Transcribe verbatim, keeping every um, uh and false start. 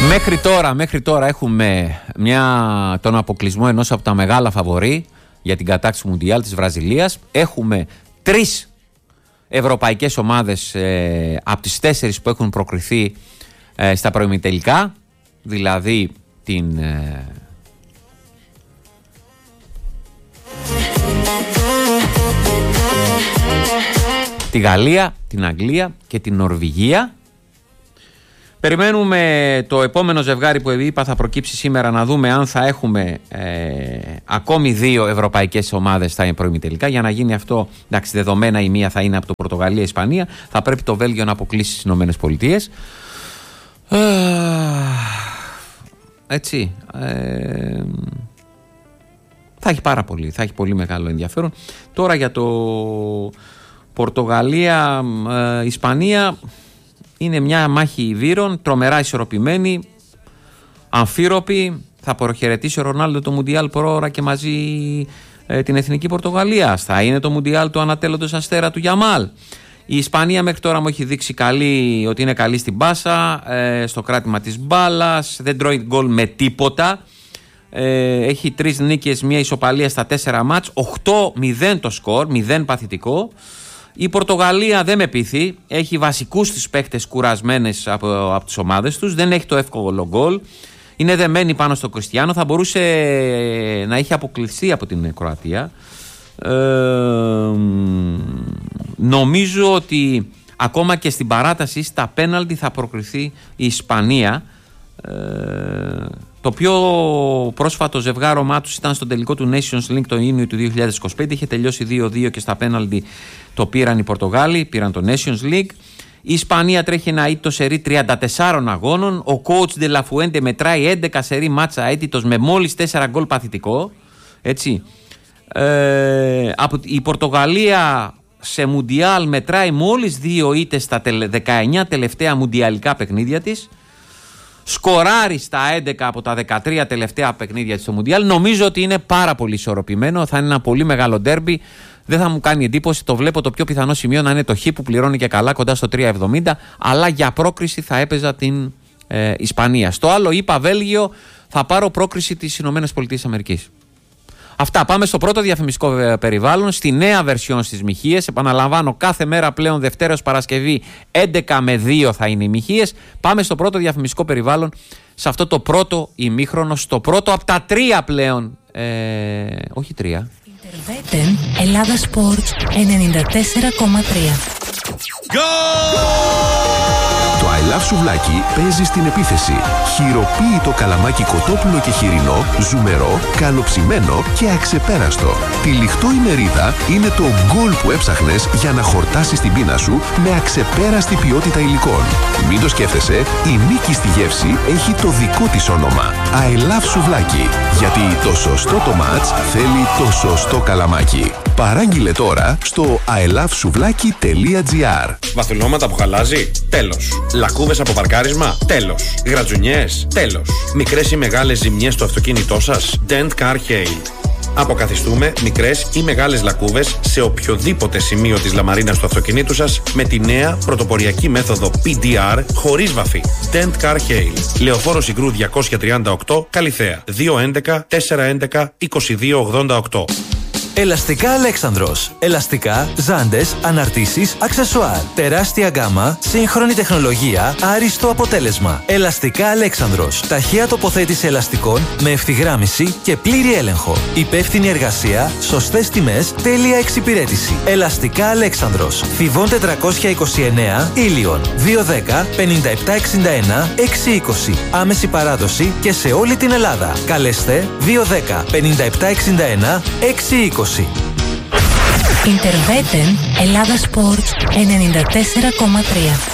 Μέχρι τώρα, μέχρι τώρα έχουμε μια, τον αποκλεισμό ενός από τα μεγάλα φαβορί για την κατάκτηση του Μουντιάλ της Βραζιλίας. Έχουμε τρεις ευρωπαϊκές ομάδες ε, από τις τέσσερις που έχουν προκριθεί ε, στα προημιτελικά, δηλαδή την ε, τη Γαλλία, την Αγγλία και την Νορβηγία. Περιμένουμε το επόμενο ζευγάρι που είπα θα προκύψει σήμερα, να δούμε αν θα έχουμε ε, ακόμη δύο ευρωπαϊκές ομάδες στα προημιτελικά. Για να γίνει αυτό, εντάξει, δεδομένα η μία θα είναι από το Πορτογαλία-Ισπανία, θα πρέπει το Βέλγιο να αποκλείσει στις Ηνωμένες Πολιτείες. Ε, έτσι. Ε, θα έχει πάρα πολύ, θα έχει πολύ μεγάλο ενδιαφέρον. Τώρα για το Πορτογαλία-Ισπανία. Είναι μια μάχη βύρων, τρομερά ισορροπημένη, αμφίροπη. Θα προχαιρετήσει ο Ρονάλντο το Μουντιάλ πρόωρα και μαζί ε, την εθνική Πορτογαλία. Θα είναι το Μουντιάλ του ανατέλλοντος αστέρα του Γιαμάλ. Η Ισπανία μέχρι τώρα μου έχει δείξει καλή, ότι είναι καλή στην πάσα, ε, στο κράτημα της μπάλας, δεν τρώει γκολ με τίποτα. Ε, έχει τρεις νίκες, μια ισοπαλία στα τέσσερα μάτς, οκτώ μηδέν το σκορ, μηδέν παθητικό. Η Πορτογαλία δεν με πείθει, έχει βασικούς τους παίκτες κουρασμένες από, από τις ομάδες τους, δεν έχει το εύκολο γκολ, είναι δεμένη πάνω στο Κριστιάνο, θα μπορούσε να έχει αποκλειστεί από την Κροατία. Ε, νομίζω ότι ακόμα και στην παράταση στα πέναλτι θα προκριθεί η Ισπανία. Ε, το πιο πρόσφατο ζευγάρωμά τους ήταν στο τελικό του Nations League το Ιούνιο του δύο χιλιάδες είκοσι πέντε, είχε τελειώσει δύο δύο και στα πέναλτι το πήραν οι Πορτογάλοι, πήραν το Nations League. Η Ισπανία τρέχει ένα ήττο σερί τριάντα τεσσάρων αγώνων, ο coach De La Fuente μετράει έντεκα σερί μάτσα αίτητος με μόλις τέσσερα γκολ παθητικό, έτσι. Ε, από, η Πορτογαλία σε Μουντιάλ μετράει μόλις δύο ήττες στα δεκαεννιά τελευταία μουντιαλικά παιχνίδια της. Σκοράρει στα έντεκα από τα δεκατρία τελευταία παιχνίδια της στο Μουντιάλ. Νομίζω ότι είναι πάρα πολύ ισορροπημένο. Θα είναι ένα πολύ μεγάλο ντέρμπι. Δεν θα μου κάνει εντύπωση. Το βλέπω το πιο πιθανό σημείο να είναι το Χ που πληρώνει και καλά, κοντά στο τρία εβδομήντα. Αλλά για πρόκριση θα έπαιζα την ε, Ισπανία. Στο άλλο είπα Βέλγιο, θα πάρω πρόκριση της Ηνωμένες Πολιτείες Αμερικής. Αυτά. Πάμε στο πρώτο διαφημιστικό περιβάλλον, στη νέα βερσιόν στις Μοιχείες. Επαναλαμβάνω, κάθε μέρα πλέον Δευτέρα ως Παρασκευή έντεκα με δύο θα είναι οι Μοιχείες. Πάμε στο πρώτο διαφημιστικό περιβάλλον, σε αυτό το πρώτο ημίχρονο, στο πρώτο από τα τρία πλέον. Ε, όχι τρία. Ιντερβέτεν, Ελλάδα Sports ενενήντα τέσσερα κόμμα τρία. Το I Love Σουβλάκι παίζει στην επίθεση. Χειροποίητο καλαμάκι κοτόπουλο και χοιρινό, ζουμερό, καλοψημένο και αξεπέραστο. Τυλιχτό η μερίδα είναι το γκολ που έψαχνες για να χορτάσεις την πείνα σου με αξεπέραστη ποιότητα υλικών. Μην το σκέφτεσαι, η νίκη στη γεύση έχει το δικό της όνομα. I Love Σουβλάκι. Γιατί το σωστό το μάτς θέλει το σωστό καλαμάκι. Παράγγειλε τώρα στο άι λαβ σουβλάκι τελεία τζι άρ. Βαστιλώματα που χαλάζει? Τέλος. Λακκούβες από παρκάρισμα? Τέλος. Γρατζουνιές? Τέλος. Μικρές ή μεγάλες ζημιές στο αυτοκίνητό σας? Dent Car Hail. Αποκαθιστούμε μικρές ή μεγάλες λακκούβες σε οποιοδήποτε σημείο της λαμαρίνας του αυτοκινήτου σας με τη νέα πρωτοποριακή μέθοδο πι ντι αρ χωρίς βαφή. Dent Car Hail. Λεωφόρο Συγκρού διακόσια τριάντα οκτώ, Καλιθέα. δύο έντεκα τέσσερα έντεκα είκοσι δύο ογδόντα οκτώ. Ελαστικά Αλέξανδρος. Ελαστικά, ζάντες, αναρτήσεις, αξεσουάρ. Τεράστια γκάμα, σύγχρονη τεχνολογία, άριστο αποτέλεσμα. Ελαστικά Αλέξανδρος. Ταχεία τοποθέτηση ελαστικών με ευθυγράμμιση και πλήρη έλεγχο. Υπεύθυνη εργασία, σωστές τιμές, τέλεια εξυπηρέτηση. Ελαστικά Αλέξανδρος. Θηβών τετρακόσια είκοσι εννέα, Ήλιον. δύο δέκα πενήντα επτά εξήντα ένα έξι είκοσι. Άμεση παράδοση και σε όλη την Ελλάδα. Καλέστε δύο δέκα πενήντα επτά εξήντα ένα έξι είκοσι. Ιντερβέτεν, Ελλάδα Sports ενενήντα τέσσερα κόμμα τρία.